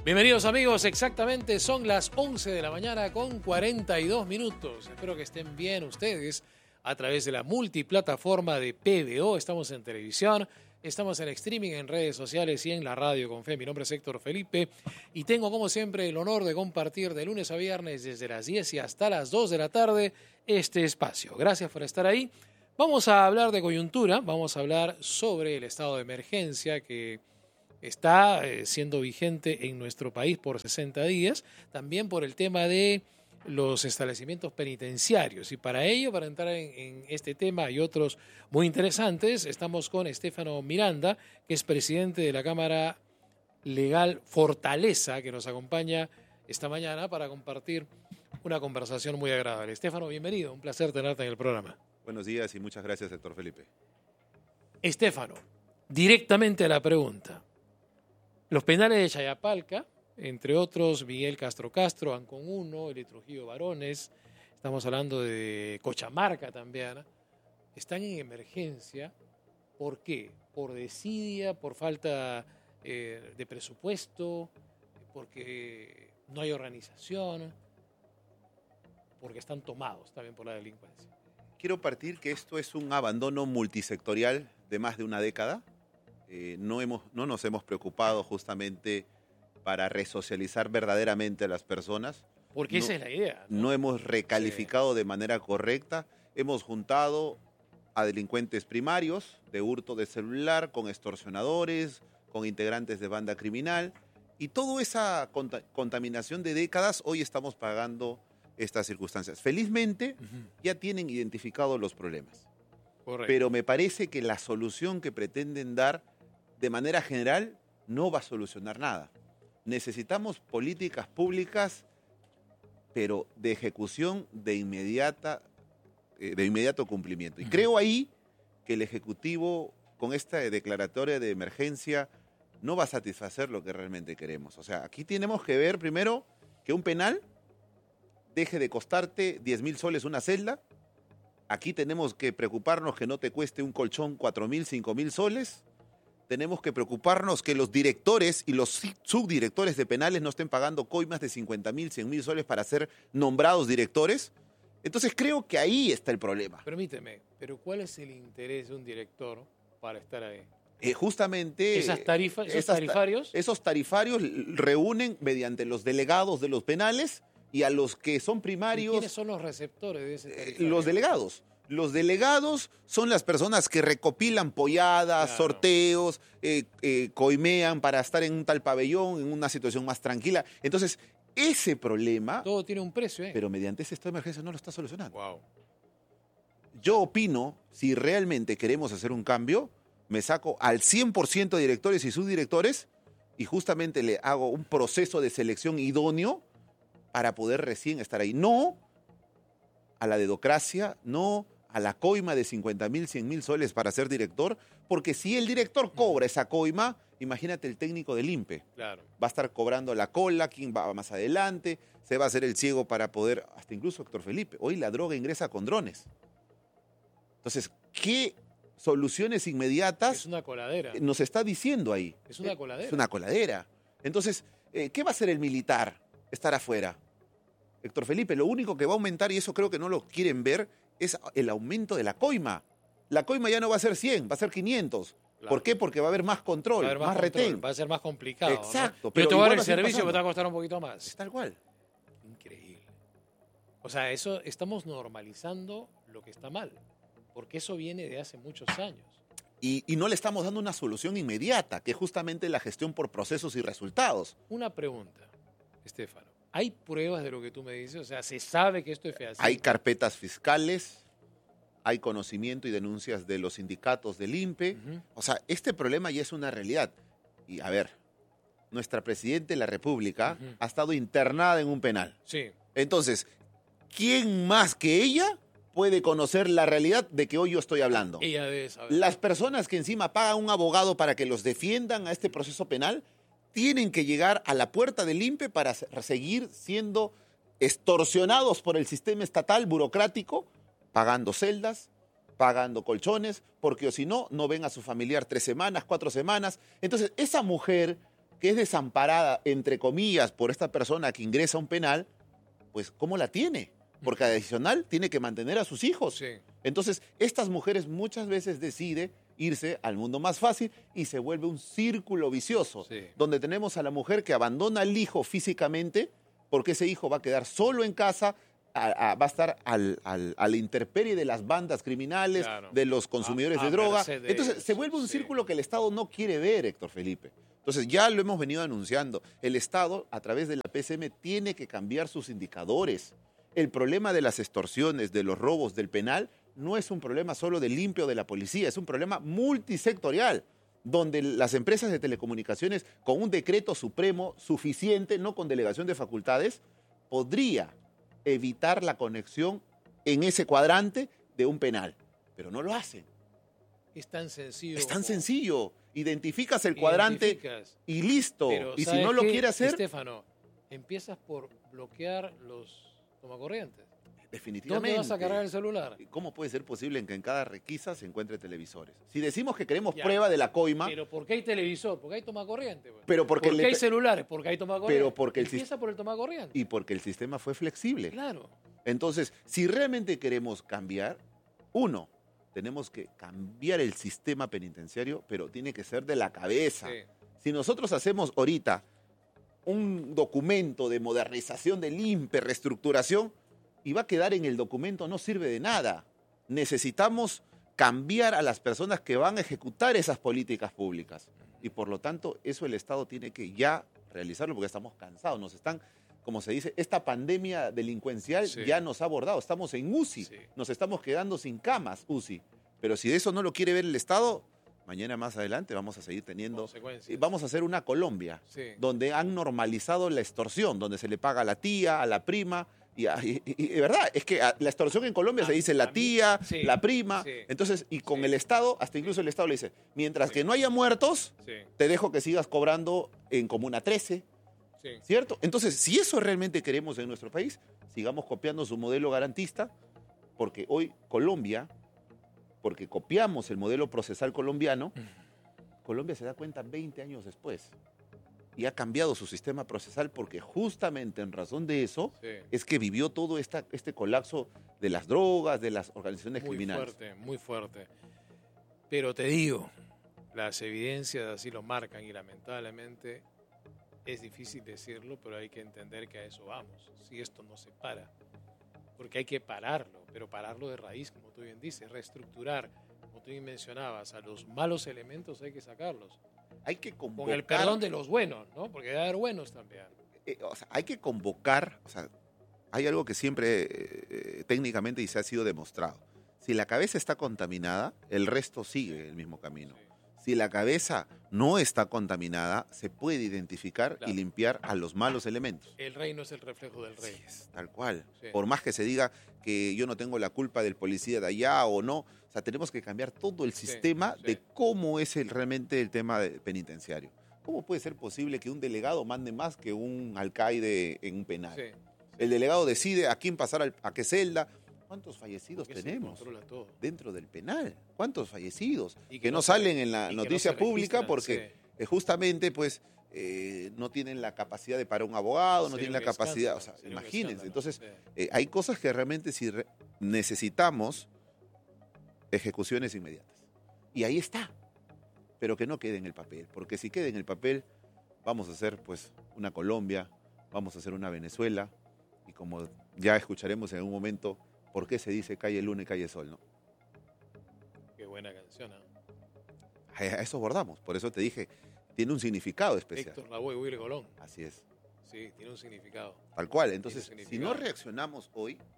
Bienvenidos amigos, exactamente son las 11 de la mañana con 42 minutos. Espero que estén bien ustedes a través de la multiplataforma de PBO. Estamos en televisión, estamos en streaming, en redes sociales y en la radio con fe. Mi nombre es Héctor Felipe y tengo como siempre el honor de compartir de lunes a viernes desde las 10 y hasta las 2 de la tarde este espacio. Gracias por estar ahí. Vamos a hablar de coyuntura, vamos a hablar sobre el estado de emergencia que está siendo vigente en nuestro país por 60 días, también por el tema de los establecimientos penitenciarios. Y para ello, para entrar en este tema y otros muy interesantes, estamos con Estefano Miranda, que es presidente de la Cámara Legal Fortaleza, que nos acompaña esta mañana para compartir una conversación muy agradable. Estefano, bienvenido, un placer tenerte en el programa. Buenos días y muchas gracias, Héctor Felipe. Estefano, directamente a la pregunta. Los penales de Chayapalca, entre otros Miguel Castro Castro, Ancón 1, el Trujillo Varones, estamos hablando de Cochamarca también, están en emergencia. ¿Por qué? ¿Por desidia, por falta de presupuesto, porque no hay organización, porque están tomados también por la delincuencia? Quiero partir que esto es un abandono multisectorial de más de una década. No nos hemos preocupado justamente para resocializar verdaderamente a las personas. Porque esa es la idea. No hemos recalificado de manera correcta. Hemos juntado a delincuentes primarios de hurto de celular, con extorsionadores, con integrantes de banda criminal. Y toda esa contaminación de décadas, hoy estamos pagando estas circunstancias. Felizmente, ya tienen identificados los problemas. Correcto. Pero me parece que la solución que pretenden dar de manera general no va a solucionar nada. Necesitamos políticas públicas, pero de ejecución de inmediato cumplimiento. Y creo ahí que el Ejecutivo, con esta declaratoria de emergencia, no va a satisfacer lo que realmente queremos. O sea, aquí tenemos que ver primero que un penal deje de costarte 10.000 soles una celda. Aquí tenemos que preocuparnos que no te cueste un colchón 4.000, 5.000 soles. Tenemos que preocuparnos que los directores y los subdirectores de penales no estén pagando coimas de 50.000, 100.000 soles para ser nombrados directores. Entonces creo que ahí está el problema. Permíteme, pero ¿cuál es el interés de un director para estar ahí? Justamente ¿Esas tarifas, esos tarifarios? Esos tarifarios reúnen mediante los delegados de los penales y a los que son primarios. ¿Y quiénes son los receptores de ese tarifario? Los delegados. Los delegados son las personas que recopilan polladas, claro, sorteos, coimean para estar en un tal pabellón, en una situación más tranquila. Entonces, ese problema... Todo tiene un precio, ¿eh? Pero mediante ese estado de emergencia no lo está solucionando. Wow. Yo opino, si realmente queremos hacer un cambio, me saco al 100% de directores y subdirectores y justamente le hago un proceso de selección idóneo para poder recién estar ahí. No a la dedocracia, no a la coima de 50.000, 100.000 soles para ser director, porque si el director cobra esa coima, imagínate el técnico del INPE. Claro. Va a estar cobrando la cola, quien va más adelante, se va a hacer el ciego para poder, hasta incluso Héctor Felipe, hoy la droga ingresa con drones. Entonces, ¿qué soluciones inmediatas Es una coladera. nos está diciendo ahí? Es una coladera. Es una coladera. Entonces, ¿qué va a hacer el militar? Estar afuera. Héctor Felipe, lo único que va a aumentar, y eso creo que no lo quieren ver, es el aumento de la coima. La coima ya no va a ser 100, va a ser 500. Claro. ¿Por qué? Porque va a haber más control, Va a haber más control, retén. va a ser más complicado. Exacto. ¿No? Pero Yo te voy a dar igual el va a seguir servicio, pero pasando. te va a costar un poquito más. Es tal cual. Increíble. O sea, eso estamos normalizando lo que está mal, porque eso viene de hace muchos años. Y no le estamos dando una solución inmediata, que es justamente la gestión por procesos y resultados. Una pregunta, Estefano. ¿Hay pruebas de lo que tú me dices? O sea, ¿se sabe que esto es fehaciente? Hay carpetas fiscales, hay conocimiento y denuncias de los sindicatos del INPE. O sea, este problema ya es una realidad. Y a ver, nuestra Presidenta de la República ha estado internada en un penal. Sí. Entonces, ¿quién más que ella puede conocer la realidad de que hoy yo estoy hablando? Ella debe saber. Las personas que encima pagan un abogado para que los defiendan a este proceso penal tienen que llegar a la puerta del INPE para seguir siendo extorsionados por el sistema estatal burocrático, pagando celdas, pagando colchones, porque o si no, no ven a su familiar 3 semanas, 4 semanas. Entonces, esa mujer que es desamparada, entre comillas, por esta persona que ingresa a un penal, pues ¿cómo la tiene? Porque adicional tiene que mantener a sus hijos. Sí. Entonces, estas mujeres muchas veces deciden irse al mundo más fácil y se vuelve un círculo vicioso, Sí. donde tenemos a la mujer que abandona al hijo físicamente porque ese hijo va a quedar solo en casa, va a estar a la intemperie de las bandas criminales, Claro. de los consumidores A de droga. merced de Entonces, ellos, se vuelve un sí. círculo que el Estado no quiere ver, Héctor Felipe. Entonces, ya lo hemos venido anunciando. El Estado, a través de la PCM, tiene que cambiar sus indicadores. El problema de las extorsiones, de los robos, del penal, no es un problema solo del limpio de la policía, es un problema multisectorial, donde las empresas de telecomunicaciones, con un decreto supremo suficiente, no con delegación de facultades, podría evitar la conexión en ese cuadrante de un penal. Pero no lo hacen. Es tan sencillo. Es tan como sencillo. Identificas el cuadrante identificas. y listo. Pero, Y si ¿sabes no lo qué, quiere hacer, Estefano, empiezas por bloquear los tomacorrientes. definitivamente. ¿Dónde vas a cargar el celular? ¿Cómo puede ser posible que en cada requisa se encuentre televisores? Si decimos que queremos Ya. prueba de la coima, Pero ¿por qué hay televisor? Porque hay tomacorriente. Pues. pero porque ¿Por qué le- hay celulares? Porque hay tomacorriente. Pero porque el Empieza por el tomacorriente. y porque el sistema fue flexible. Claro. Entonces, si realmente queremos cambiar, uno, tenemos que cambiar el sistema penitenciario, pero tiene que ser de la cabeza. Sí. Si nosotros hacemos ahorita un documento de modernización del INPE, reestructuración, y va a quedar en el documento, no sirve de nada. Necesitamos cambiar a las personas que van a ejecutar esas políticas públicas. Y por lo tanto, eso el Estado tiene que ya realizarlo porque estamos cansados. Nos están, como se dice, esta pandemia delincuencial Sí. ya nos ha abordado. Estamos en UCI, Sí. nos estamos quedando sin camas UCI. Pero si eso no lo quiere ver el Estado, mañana más adelante vamos a seguir teniendo... Consecuencias. Vamos a hacer una Colombia Sí. donde han normalizado la extorsión, donde se le paga a la tía, a la prima. Y de verdad, es que la extorsión en Colombia se dice a la mí- tía, sí, la prima. sí. Entonces, y con Sí. el Estado, hasta incluso el Estado le dice, mientras Sí. que no haya muertos, Sí. te dejo que sigas cobrando en Comuna 13, Sí. ¿cierto? Entonces, si eso realmente queremos en nuestro país, sigamos copiando su modelo garantista, porque hoy Colombia, porque copiamos el modelo procesal colombiano, Colombia se da cuenta 20 años después y ha cambiado su sistema procesal porque justamente en razón de eso Sí. es que vivió todo este colapso de las drogas, de las organizaciones Muy criminales. fuerte, muy fuerte. Pero te digo, las evidencias así lo marcan y lamentablemente es difícil decirlo, pero hay que entender que a eso vamos. Si esto no se para, porque hay que pararlo, pero pararlo de raíz, como tú bien dices, reestructurar, como tú bien mencionabas, a los malos elementos hay que sacarlos. Hay que Con convocar, el perdón de los buenos, ¿no? Porque debe haber buenos también. o sea, hay que convocar, o sea, hay algo que siempre técnicamente y se ha sido demostrado. Si la cabeza está contaminada, el resto sigue el mismo camino. Sí. Si la cabeza no está contaminada, se puede identificar Claro. y limpiar a los malos elementos. El rey no es el reflejo del rey. Tal cual. Sí. Por más que se diga que yo no tengo la culpa del policía de allá o no, o sea, tenemos que cambiar todo el Sí, sistema sí. de cómo es realmente el tema penitenciario. ¿Cómo puede ser posible que un delegado mande más que un alcaide en un penal? Sí. El delegado decide a quién pasar, a qué celda. ¿Cuántos fallecidos Porque se tenemos controla todo. dentro del penal? ¿Cuántos fallecidos? Y Que no salen en la y que no noticia se pública registran, porque sí. justamente pues no tienen la capacidad de parar un abogado, no Sería tienen la un capacidad, o escándalo, sea, sería un imagínense. escándalo, Entonces, sí. hay cosas que realmente si necesitamos ejecuciones inmediatas. Y ahí está. Pero que no quede en el papel, porque si queda en el papel, vamos a hacer pues una Colombia, vamos a hacer una Venezuela, y como ya escucharemos en algún momento, ¿por qué se dice calle luna y calle sol? ¿No? Qué buena canción, ¿eh? A eso abordamos, por eso te dije, tiene un significado especial. Héctor Lavoe y Willy Colón. Así es, Sí, tiene un significado. tal cual. Entonces, Tiene si significado. no reaccionamos hoy, pues,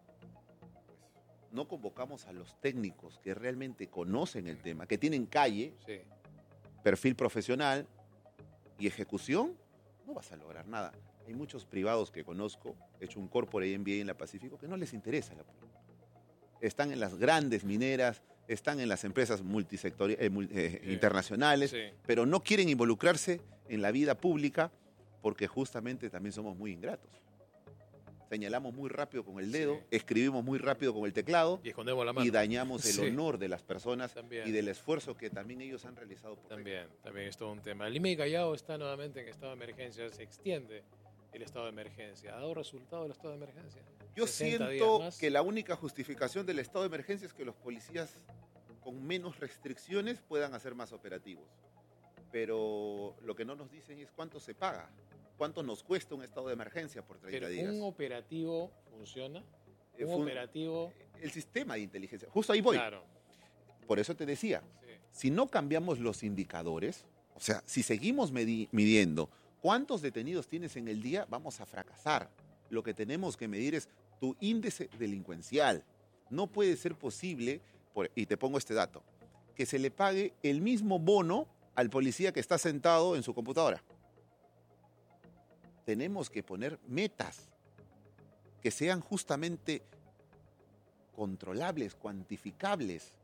no convocamos a los técnicos que realmente conocen el tema, que tienen calle, Sí. perfil profesional y ejecución, no vas a lograr nada. Hay muchos privados que conozco, he hecho un corporate MBA en la Pacífico, que no les interesa la política. Están en las grandes mineras, están en las empresas internacionales, Sí. pero no quieren involucrarse en la vida pública porque justamente también somos muy ingratos. O señalamos muy rápido con el dedo, Sí. escribimos muy rápido con el teclado Y escondemos la mano. y dañamos el Sí. honor de las personas También. y del esfuerzo que también ellos han realizado. También es todo un tema. Lima y Callao está nuevamente en estado de emergencia, se extiende el estado de emergencia. ¿Ha dado resultado el estado de emergencia? Yo 60 días siento más. que la única justificación del estado de emergencia es que los policías con menos restricciones puedan hacer más operativos. Pero lo que no nos dicen es cuánto se paga, cuánto nos cuesta un estado de emergencia por 30 Pero días. ¿un operativo funciona? Eh, ¿Un fun- operativo? El sistema de inteligencia, justo ahí voy. Claro. Por eso te decía, Sí. si no cambiamos los indicadores, o sea, si seguimos midiendo cuántos detenidos tienes en el día, vamos a fracasar. Lo que tenemos que medir es tu índice delincuencial. No puede ser posible, y te pongo este dato, que se le pague el mismo bono al policía que está sentado en su computadora. Tenemos que poner metas que sean justamente controlables, cuantificables.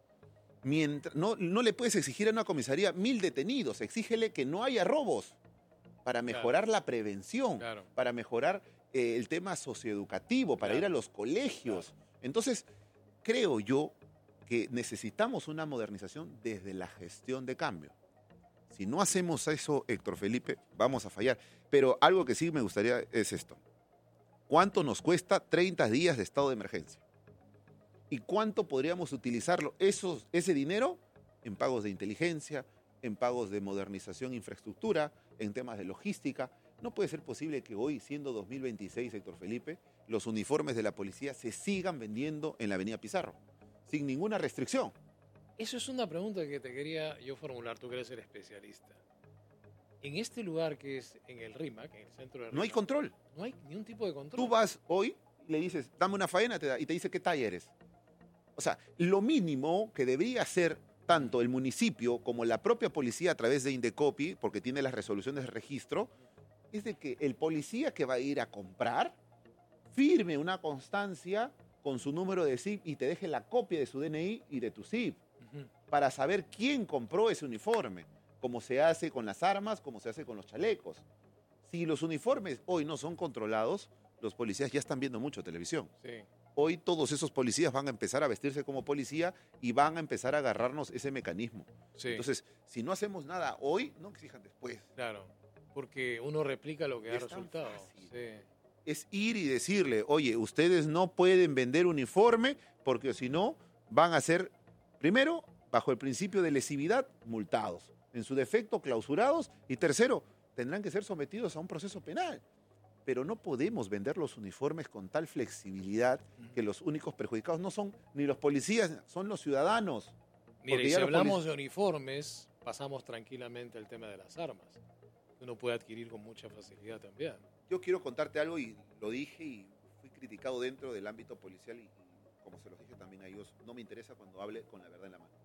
No le puedes exigir a una comisaría 1000 detenidos, exígele que no haya robos para mejorar la prevención, Claro. para mejorar el tema socioeducativo, para Claro. ir a los colegios. Entonces, creo yo que necesitamos una modernización desde la gestión de cambio. Si no hacemos eso, Héctor Felipe, vamos a fallar. Pero algo que sí me gustaría es esto. ¿Cuánto nos cuesta 30 días de estado de emergencia? ¿Y cuánto podríamos utilizarlo, ese dinero, en pagos de inteligencia, en pagos de modernización de infraestructura, en temas de logística? No puede ser posible que hoy, siendo 2026, Héctor Felipe, los uniformes de la policía se sigan vendiendo en la Avenida Pizarro, sin ninguna restricción. Eso es una pregunta que te quería yo formular, tú que eres el especialista. En este lugar que es en el RIMAC, en el centro de RIMAC, No hay control. no hay ni un tipo de control. Tú vas hoy y le dices, dame una faena, y te dice qué talla eres. O sea, lo mínimo que debería hacer tanto el municipio como la propia policía a través de Indecopi, porque tiene las resoluciones de registro, es de que el policía que va a ir a comprar firme una constancia con su número de SIP y te deje la copia de su DNI y de tu SIP Ujú. para saber quién compró ese uniforme, como se hace con las armas, como se hace con los chalecos. Si los uniformes hoy no son controlados, los policías ya están viendo mucho televisión. Sí, Hoy todos esos policías van a empezar a vestirse como policía y van a empezar a agarrarnos ese mecanismo. sí, Entonces, si no hacemos nada hoy, no exijan después. claro. Porque uno replica lo que da Es tan resultado. fácil. Sí. Es ir y decirle, oye, ustedes no pueden vender uniforme porque si no van a ser, primero, bajo el principio de lesividad, multados. En su defecto, clausurados. Y tercero, tendrán que ser sometidos a un proceso penal. Pero no podemos vender los uniformes con tal flexibilidad que los únicos perjudicados no son ni los policías, son los ciudadanos. Mira, Porque y ya si los hablamos de uniformes, pasamos tranquilamente al tema de las armas. Uno puede adquirir con mucha facilidad también. Yo quiero contarte algo y lo dije y fui criticado dentro del ámbito policial y como se los dije también a ellos, no me interesa cuando hable con la verdad en la mano.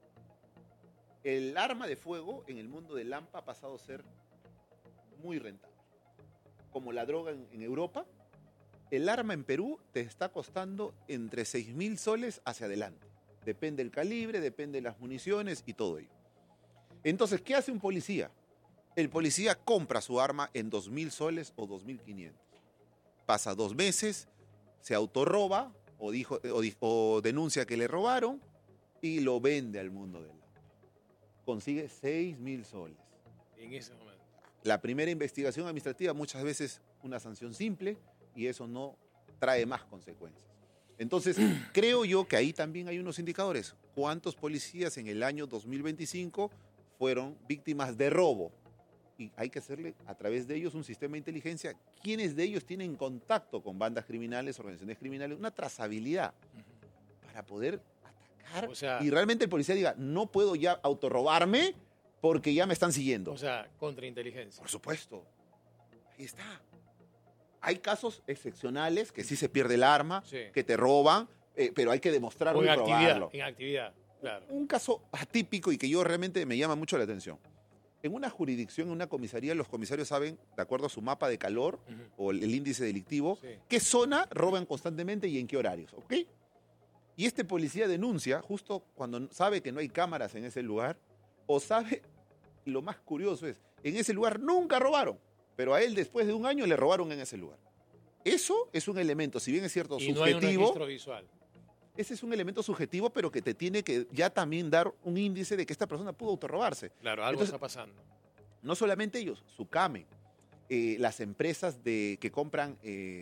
El arma de fuego en el mundo del Lampa ha pasado a ser muy rentable. Como la droga en Europa, el arma en Perú te está costando entre 6.000 soles hacia adelante. Depende del calibre, depende de las municiones y todo ello. Entonces, ¿qué hace un policía? El policía compra su arma en 2.000 soles o 2.500. Pasa 2 meses, se autorroba o denuncia que le robaron y lo vende al mundo del arma. Consigue 6.000 soles. En ese momento. La primera investigación administrativa muchas veces una sanción simple y eso no trae más consecuencias. Entonces, creo yo que ahí también hay unos indicadores. ¿Cuántos policías en el año 2025 fueron víctimas de robo? Y hay que hacerle a través de ellos un sistema de inteligencia. ¿Quiénes de ellos tienen contacto con bandas criminales, organizaciones criminales? Una trazabilidad para poder atacar. O sea, y realmente el policía diga, no puedo ya autorrobarme porque ya me están siguiendo. o sea, contrainteligencia. Por supuesto. Ahí está. Hay casos excepcionales que sí se pierde el arma, Sí. que te roban, pero hay que demostrarlo O y en probarlo. actividad, claro. Un caso atípico y que yo realmente me llama mucho la atención. En una jurisdicción, en una comisaría, los comisarios saben, de acuerdo a su mapa de calor Ujú. o el índice delictivo, Sí. qué zona roban constantemente y en qué horarios, ¿ok? Y este policía denuncia justo cuando sabe que no hay cámaras en ese lugar, o sabe, lo más curioso es, en ese lugar nunca robaron, pero a él después de un año le robaron en ese lugar. eso es un elemento, si bien es cierto, Y no hay un subjetivo, registro visual. ese es un elemento subjetivo, pero que te tiene que ya también dar un índice de que esta persona pudo autorrobarse. Claro, algo Entonces, está pasando. no solamente ellos, Sucame, las empresas que compran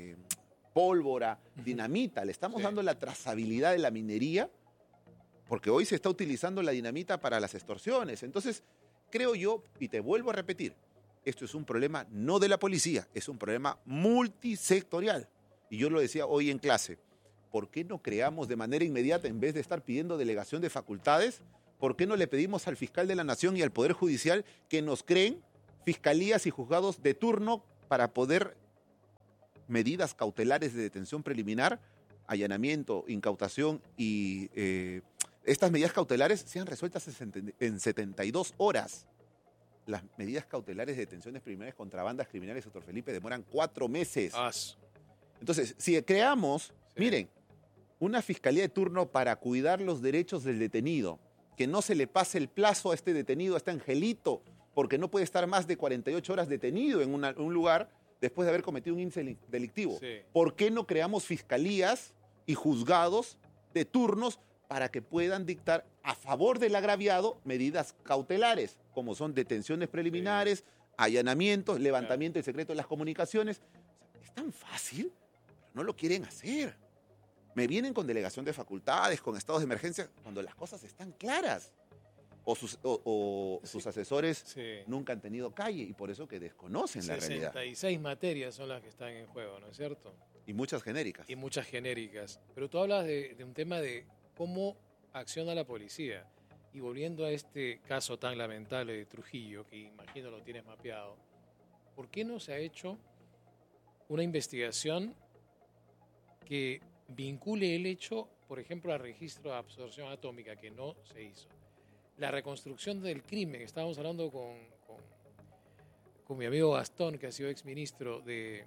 pólvora, dinamita, le estamos Sí. dando la trazabilidad de la minería, porque hoy se está utilizando la dinamita para las extorsiones. Entonces, creo yo, y te vuelvo a repetir, esto es un problema no de la policía, es un problema multisectorial. Y yo lo decía hoy en clase, ¿por qué no creamos de manera inmediata, en vez de estar pidiendo delegación de facultades, por qué no le pedimos al fiscal de la Nación y al Poder Judicial que nos creen fiscalías y juzgados de turno para poder medidas cautelares de detención preliminar, allanamiento, incautación y estas medidas cautelares sean resueltas en 72 horas? Las medidas cautelares de detenciones preliminares contra bandas criminales, doctor Felipe, demoran 4 meses. Entonces, si creamos, miren, una fiscalía de turno para cuidar los derechos del detenido, que no se le pase el plazo a este detenido, a este angelito, porque no puede estar más de 48 horas detenido en un lugar después de haber cometido un índice delictivo. Sí. ¿Por qué no creamos fiscalías y juzgados de turnos para que puedan dictar a favor del agraviado medidas cautelares, como son detenciones preliminares, allanamientos, levantamiento del secreto de las comunicaciones? O sea, es tan fácil, pero no lo quieren hacer. Me vienen con delegación de facultades, con estados de emergencia, cuando las cosas están claras. O sus asesores nunca han tenido calle y por eso que desconocen la realidad. 66 materias son las que están en juego, ¿no es cierto? Y muchas genéricas. Y muchas genéricas. Pero tú hablas de un tema de cómo acciona la policía. Y volviendo a este caso tan lamentable de Trujillo, que imagino lo tienes mapeado, ¿por qué no se ha hecho una investigación que vincule el hecho, por ejemplo, al registro de absorción atómica, que no se hizo? La reconstrucción del crimen. Estábamos hablando con mi amigo Gastón, que ha sido exministro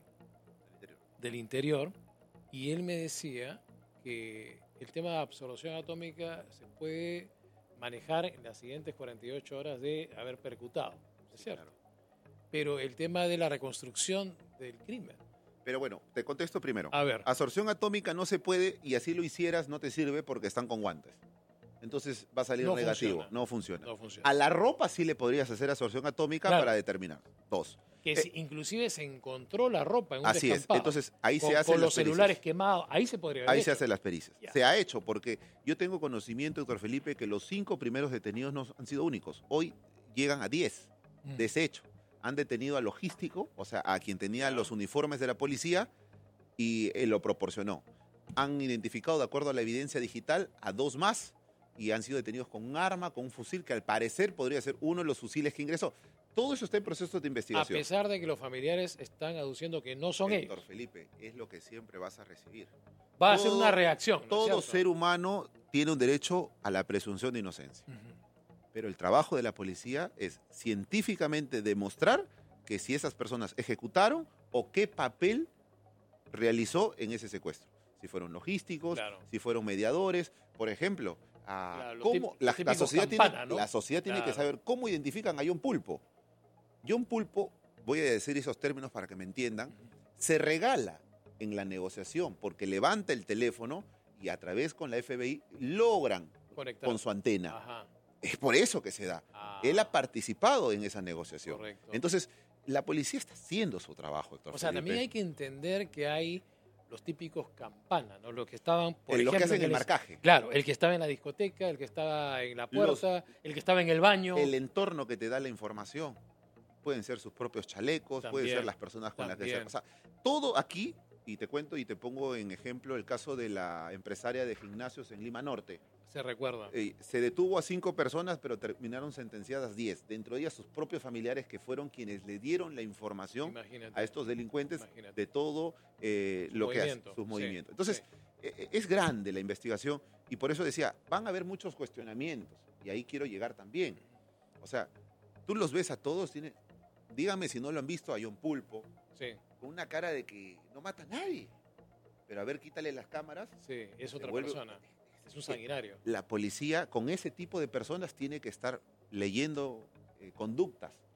del Interior, y él me decía que el tema de absorción atómica se puede manejar en las siguientes 48 horas de haber percutado, ¿es cierto? Pero el tema de la reconstrucción del crimen. Pero bueno, te contesto primero. A ver. Absorción atómica no se puede, y así lo hicieras no te sirve porque están con guantes. Entonces va a salir negativo. No funciona. A la ropa sí le podrías hacer absorción atómica para determinar. 2. Que inclusive se encontró la ropa en un así descampado. Es. Entonces ahí se hace con los celulares quemados. Ahí se podría haber Ahí hecho. se hacen las pericias. Ya. Se ha hecho porque yo tengo conocimiento, doctor Felipe, que los 5 primeros detenidos no han sido únicos. Hoy llegan a 10. Deshecho. Han detenido al logístico, o sea, a quien tenía los uniformes de la policía y lo proporcionó. Han identificado, de acuerdo a la evidencia digital, a 2 más y han sido detenidos con un arma, con un fusil, que al parecer podría ser uno de los fusiles que ingresó. Todo eso está en proceso de investigación. A pesar de que los familiares están aduciendo que no son ellos. Doctor Felipe, es lo que siempre vas a recibir. Va a ser una reacción. Todo ser humano tiene un derecho a la presunción de inocencia. Pero el trabajo de la policía es científicamente demostrar que si esas personas ejecutaron o qué papel realizó en ese secuestro. Si fueron logísticos, si fueron mediadores, por ejemplo. La sociedad tiene que saber cómo identifican a John Pulpo. John Pulpo, voy a decir esos términos para que me entiendan, se regala en la negociación porque levanta el teléfono y a través con la FBI logran conectar con su antena. Ajá. Es por eso que se da. Él ha participado en esa negociación. Correcto. Entonces, la policía está haciendo su trabajo, doctor Sea, Felipe. También hay que entender que hay los típicos campanas, ¿no? Los que estaban, por ejemplo... Los que hacen el marcaje. Claro, el que estaba en la discoteca, el que estaba en la puerta, el que estaba en el baño. El entorno que te da la información. Pueden ser sus propios chalecos, pueden ser las personas con las que se... O sea, todo aquí, y te cuento y te pongo en ejemplo el caso de la empresaria de gimnasios en Lima Norte. Se recuerda. Se detuvo a 5 personas, pero terminaron sentenciadas 10. Dentro de ellas sus propios familiares que fueron quienes le dieron la información a estos delincuentes de todo lo que hacen, sus movimientos. Entonces, es grande la investigación y por eso decía, van a haber muchos cuestionamientos y ahí quiero llegar también. O sea, tú los ves a todos, dígame si no lo han visto a John Pulpo, con una cara de que no mata a nadie. Pero a ver, quítale las cámaras. Sí, es otra persona. Es un sanguinario. La policía con ese tipo de personas tiene que estar leyendo conductas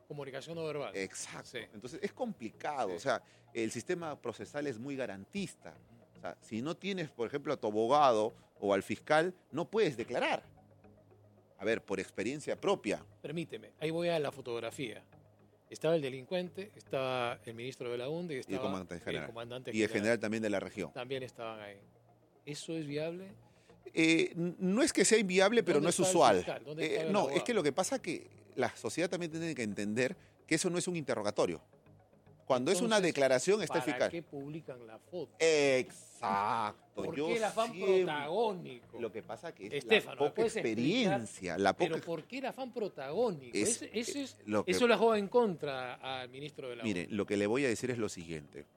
Comunicación no verbal. Exacto. Sí. Entonces es complicado. Sí. O sea, el sistema procesal es muy garantista. O sea, si no tienes, por ejemplo, a tu abogado o al fiscal, no puedes declarar. A ver, por experiencia propia. Permíteme, ahí voy a la fotografía. Estaba el delincuente, estaba el ministro de la UNDE y Y estaba el comandante general. comandante Y el general también de la región. También estaban ahí. ¿Eso es viable? No es que sea inviable, pero no es ¿Dónde está el usual. fiscal? ¿Dónde está el No, abogado? es que lo que pasa es que la sociedad también tiene que entender que eso no es un interrogatorio. Cuando es una Entonces, declaración está el ¿para fiscal. qué publican la foto? Exacto. ¿Por Yo qué el afán siempre- protagónico? Lo que pasa que es Estefano, la poca ¿puedes experiencia, la poca. Pero ¿por qué el afán protagónico? Es- Eso lo que- le juega en contra al ministro de la Mire, lo que le voy a decir es lo siguiente.